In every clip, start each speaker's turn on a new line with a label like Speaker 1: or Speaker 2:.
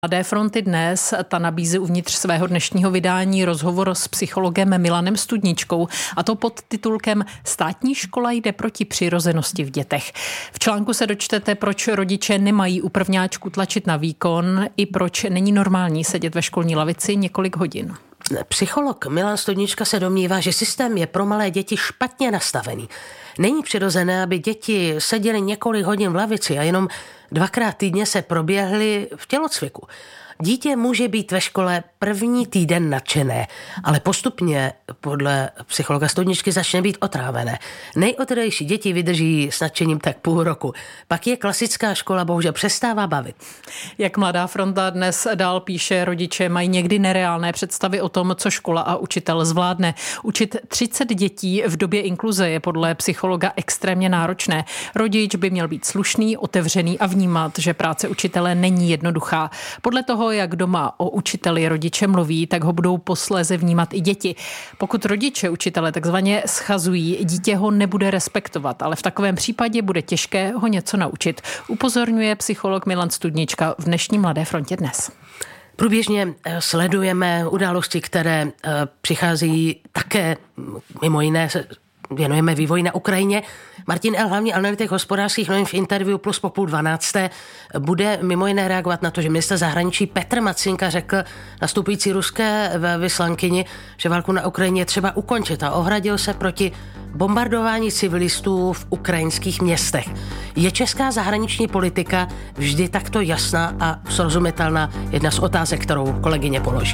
Speaker 1: Mladé fronty dnes ta nabízí uvnitř svého dnešního vydání rozhovor s psychologem Milanem Studničkou, a to pod titulkem Státní škola jde proti přirozenosti v dětech. V článku se dočtete, proč rodiče nemají u prvňáčků tlačit na výkon i proč není normální sedět ve školní lavici několik hodin.
Speaker 2: Psycholog Milan Studnička se domnívá, že systém je pro malé děti špatně nastavený. Není přirozené, aby děti seděly několik hodin v lavici a jenom 2krát týdně se proběhly v tělocviku. Dítě může být ve škole první týden nadšené, ale postupně podle psychologa Studničky začne být otrávené. Nejotrejší děti vydrží s nadšením tak půl roku. Pak je klasická škola bohužel přestává bavit.
Speaker 1: Jak Mladá fronta dnes dál píše, rodiče mají někdy nereálné představy o tom, co škola a učitel zvládne. Učit 30 dětí v době inkluze je podle psychologa extrémně náročné. Rodič by měl být slušný, otevřený a vnímat, že práce učitele není jednoduchá. Podle toho, jak doma o učiteli rodiče mluví, tak ho budou posléze vnímat i děti. Pokud rodiče učitele takzvaně schazují, dítě ho nebude respektovat, ale v takovém případě bude těžké ho něco naučit. Upozorňuje psycholog Milan Studnička v dnešní Mladé frontě dnes.
Speaker 2: Průběžně sledujeme události, které přichází také mimo jiné. Věnujeme vývoj na Ukrajině. Martin L., hlavní analytik hospodářských novin v interview Plus po 11:30 bude mimo jiné reagovat na to, že ministr zahraničí Petr Matsinka řekl nastupující ruské vyslankyni, že válku na Ukrajině třeba ukončit, a ohradil se proti bombardování civilistů v ukrajinských městech. Je česká zahraniční politika vždy takto jasná a srozumitelná? Jedna z otázek, kterou kolegyně položí.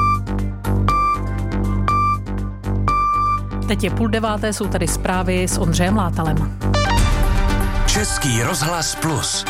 Speaker 1: Teď je 8:30, jsou tady zprávy s Ondřejem Látalem.
Speaker 3: Český rozhlas Plus.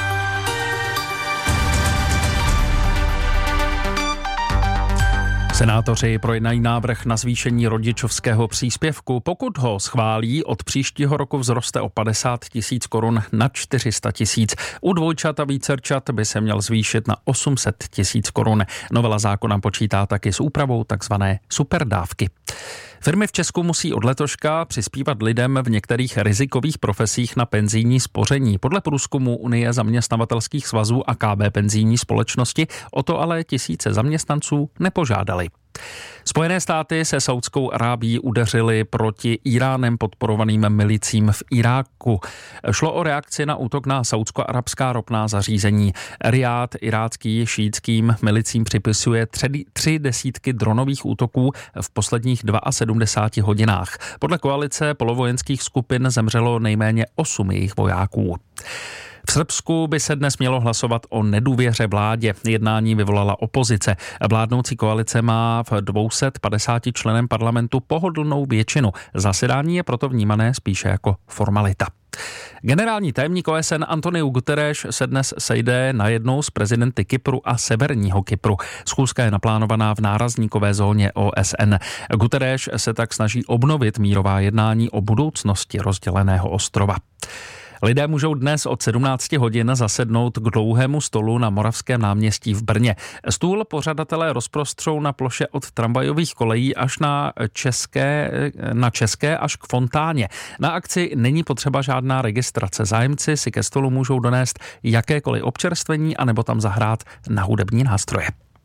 Speaker 3: Senátoři projednají návrh na zvýšení rodičovského příspěvku. Pokud ho schválí, od příštího roku vzroste o 50 000 korun na 400 000. U dvojčat a vícerčat by se měl zvýšit na 800 000 korun. Novela zákona počítá taky s úpravou takzvané superdávky. Firmy v Česku musí od letoška přispívat lidem v některých rizikových profesích na penzijní spoření. Podle průzkumu Unie zaměstnavatelských svazů a KB penzijní společnosti o to ale tisíce zaměstnanců nepožádali. Spojené státy se Saudskou Arábií udeřily proti Íránem podporovaným milicím v Iráku. Šlo o reakci na útok na saudsko-arabská ropná zařízení. Riád irácký šíitským milicím připisuje 30 dronových útoků v posledních 72 hodinách. Podle koalice polovojenských skupin zemřelo nejméně 8 jejich vojáků. V Srbsku by se dnes mělo hlasovat o nedůvěře vládě. Jednání vyvolala opozice. Vládnoucí koalice má v 250 členem parlamentu pohodlnou většinu. Zasedání je proto vnímané spíše jako formalita. Generální tajemník OSN Antonio Guterres se dnes sejde najednou s prezidenty Kypru a Severního Kypru. Schůzka je naplánovaná v nárazníkové zóně OSN. Guterres se tak snaží obnovit mírová jednání o budoucnosti rozděleného ostrova. Lidé můžou dnes od 17 hodin zasednout k dlouhému stolu na Moravském náměstí v Brně. Stůl pořadatelé rozprostřou na ploše od tramvajových kolejí až na České až k Fontáně. Na akci není potřeba žádná registrace. Zájemci si ke stolu můžou donést jakékoliv občerstvení anebo tam zahrát na hudební nástroje.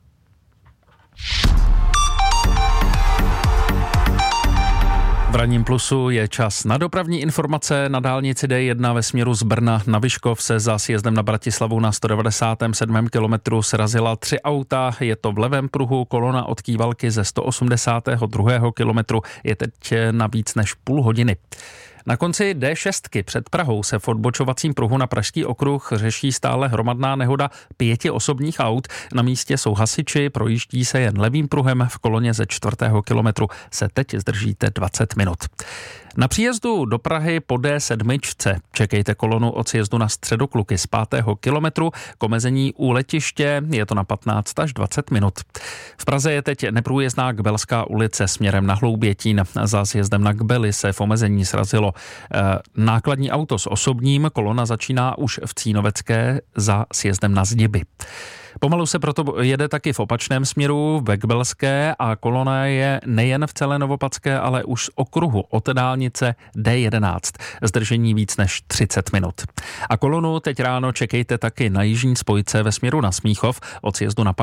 Speaker 3: V Ranním plusu je čas na dopravní informace. Na dálnici D1 ve směru z Brna na Vyškov se za sjezdem na Bratislavu na 197. kilometru srazila 3 auta. Je to v levém pruhu, kolona od Kývalky ze 182. kilometru je teď na víc než půl hodiny. Na konci D6 před Prahou se v odbočovacím pruhu na Pražský okruh řeší stále hromadná nehoda 5 osobních aut. Na místě jsou hasiči, projíždí se jen levým pruhem, v koloně ze 4. kilometru se teď zdržíte 20 minut. Na příjezdu do Prahy po D7 čekejte kolonu od sjezdu na Středokluky z 5. kilometru. K omezení u letiště je to na 15 až 20 minut. V Praze je teď neprůjezdná Kbelská ulice směrem na Hloubětín. Za sjezdem na Kbely se v omezení srazilo nákladní auto s osobním. Kolona začíná už v Cínovecké za sjezdem na Zdiby. Pomalu se proto jede taky v opačném směru ve Kbelské a kolona je nejen v celé Novopadské, ale už z okruhu od dálnice D11. Zdržení víc než 30 minut. A kolonu teď ráno čekejte taky na jižní spojce ve směru na Smíchov od sjezdu na